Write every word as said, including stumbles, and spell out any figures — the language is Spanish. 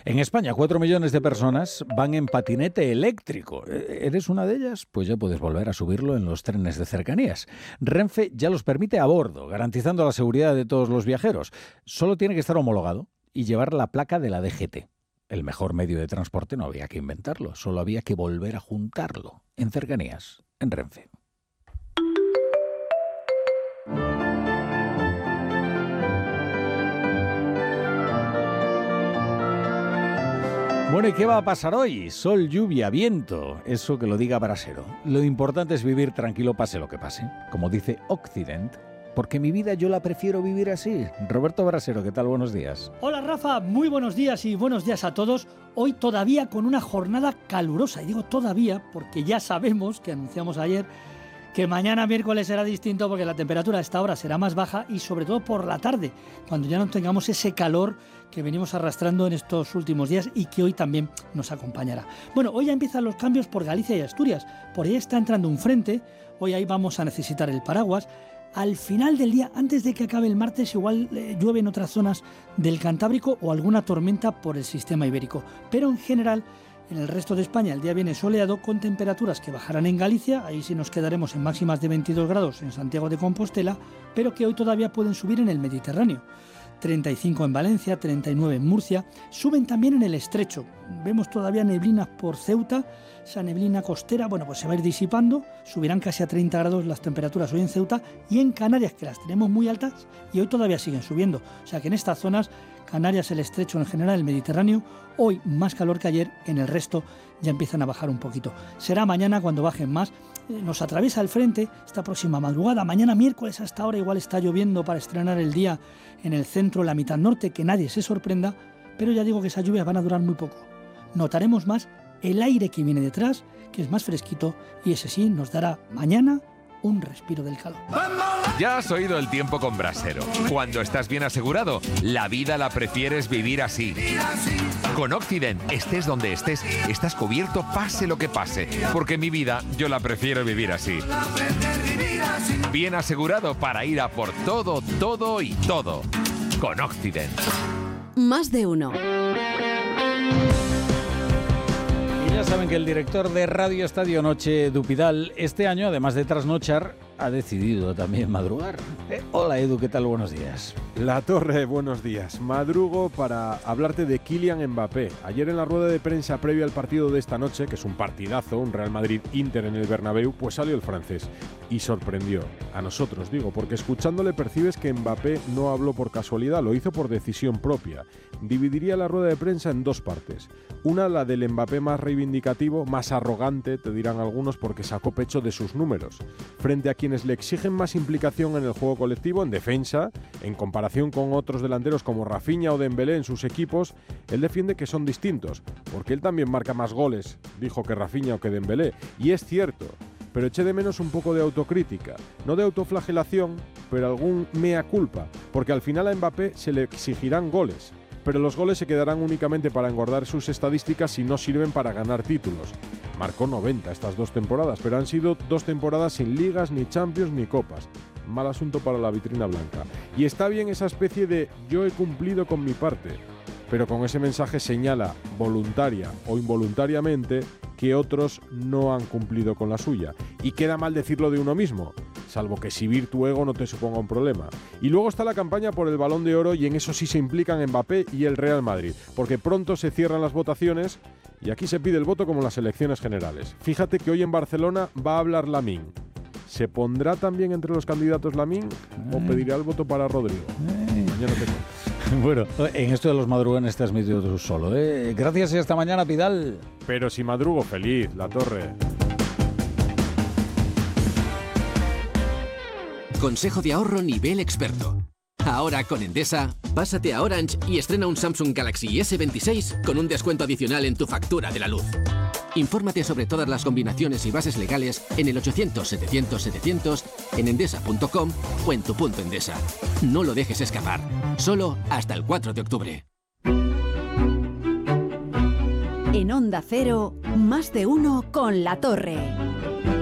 En España, cuatro millones de personas van en patinete eléctrico. ¿Eres una de ellas? Pues ya puedes volver a subirlo en los trenes de cercanías. Renfe ya los permite a bordo, garantizando la seguridad de todos los viajeros. Solo tiene que estar homologado y llevar la placa de la D G T. El mejor medio de transporte no había que inventarlo, solo había que volver a juntarlo. En cercanías, en Renfe. Bueno, ¿y qué va a pasar hoy? Sol, lluvia, viento. Eso que lo diga Brasero. Lo importante es vivir tranquilo pase lo que pase. Como dice Occident, porque mi vida yo la prefiero vivir así. Roberto Brasero, ¿qué tal? Buenos días. Hola Rafa, muy buenos días y buenos días a todos. Hoy todavía con una jornada calurosa. Y digo todavía porque ya sabemos, que anunciamos ayer, que mañana miércoles será distinto porque la temperatura a esta hora será más baja y sobre todo por la tarde, cuando ya no tengamos ese calor que venimos arrastrando en estos últimos días y que hoy también nos acompañará. Bueno, hoy ya empiezan los cambios por Galicia y Asturias. Por ahí está entrando un frente, hoy ahí vamos a necesitar el paraguas. Al final del día, antes de que acabe el martes, igual eh, llueve en otras zonas del Cantábrico o alguna tormenta por el sistema ibérico. Pero en general, en el resto de España el día viene soleado con temperaturas que bajarán en Galicia, ahí sí nos quedaremos en máximas de veintidós grados en Santiago de Compostela, pero que hoy todavía pueden subir en el Mediterráneo. treinta y cinco en Valencia, treinta y nueve en Murcia, suben también en el Estrecho. Vemos todavía neblinas por Ceuta, esa neblina costera, bueno, pues se va a ir disipando, subirán casi a treinta grados las temperaturas hoy en Ceuta y en Canarias, que las tenemos muy altas y hoy todavía siguen subiendo. O sea que en estas zonas, Canarias, el Estrecho en general, el Mediterráneo, hoy más calor que ayer, en el resto ya empiezan a bajar un poquito. Será mañana cuando bajen más. Nos atraviesa el frente esta próxima madrugada. Mañana miércoles hasta ahora igual está lloviendo para estrenar el día en el centro, la mitad norte, que nadie se sorprenda, pero ya digo que esas lluvias van a durar muy poco. Notaremos más el aire que viene detrás, que es más fresquito, y ese sí nos dará mañana un respiro del calor. Ya has oído el tiempo con Brasero. Cuando estás bien asegurado, la vida la prefieres vivir así. Con Occident, estés donde estés, estás cubierto pase lo que pase, porque mi vida yo la prefiero vivir así. Bien asegurado para ir a por todo, todo y todo. Con Occident. Más de uno. Ya saben que el director de Radio Estadio Noche, Edu Pidal, este año, además de trasnochar, ha decidido también madrugar. Eh, hola Edu, ¿qué tal? Buenos días. La Torre, buenos días. Madrugo para hablarte de Kylian Mbappé. Ayer en la rueda de prensa previa al partido de esta noche, que es un partidazo, un Real Madrid-Inter en el Bernabéu, pues salió el francés y sorprendió. A nosotros, digo, porque escuchándole percibes que Mbappé no habló por casualidad, lo hizo por decisión propia. Dividiría la rueda de prensa en dos partes. Una, la del Mbappé más reivindicativo, más arrogante, te dirán algunos, porque sacó pecho de sus números. Frente a quienes le exigen más implicación en el juego colectivo, en defensa, en comparación con otros delanteros como Rafinha o Dembélé en sus equipos, él defiende que son distintos, porque él también marca más goles, dijo, que Rafinha o que Dembélé. Y es cierto, pero eché de menos un poco de autocrítica, no de autoflagelación, pero algún mea culpa, porque al final a Mbappé se le exigirán goles. Pero los goles se quedarán únicamente para engordar sus estadísticas y no sirven para ganar títulos. Marcó noventa estas dos temporadas, pero han sido dos temporadas sin ligas, ni Champions, ni copas. Mal asunto para la vitrina blanca. Y está bien esa especie de yo he cumplido con mi parte, pero con ese mensaje señala, voluntaria o involuntariamente, que otros no han cumplido con la suya. Y queda mal decirlo de uno mismo, salvo que exhibir tu ego no te suponga un problema. Y luego está la campaña por el Balón de Oro, y en eso sí se implican Mbappé y el Real Madrid, porque pronto se cierran las votaciones y aquí se pide el voto como en las elecciones generales. Fíjate que hoy en Barcelona va a hablar Lamine. ¿Se pondrá también entre los candidatos Lamine o pedirá el voto para Rodrigo? Mañana te cuento. Bueno, en esto de los madrugones te has metido tú solo, ¿eh? Gracias y hasta mañana, Pidal. Pero si madrugo feliz, La Torre. Consejo de ahorro nivel experto. Ahora con Endesa, pásate a Orange y estrena un Samsung Galaxy ese veintiséis con un descuento adicional en tu factura de la luz. Infórmate sobre todas las combinaciones y bases legales en el ochocientos setecientos setecientos, en endesa punto com o en tu punto Endesa. No lo dejes escapar. Solo hasta el cuatro de octubre. En Onda Cero, más de uno con La Torre.